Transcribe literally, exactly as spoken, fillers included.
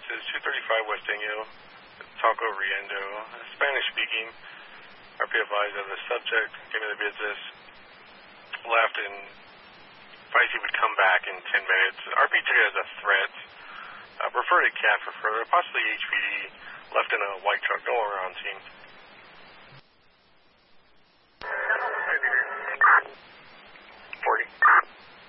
is two thirty-five West Inyo, Taco Riendo, Spanish speaking. R P advised of the subject, gave me the business, left, and advised he would come back in ten minutes. R P took it as a threat. Uh, referred to C A T for further, possibly H P D, left in a white truck. No one around scene.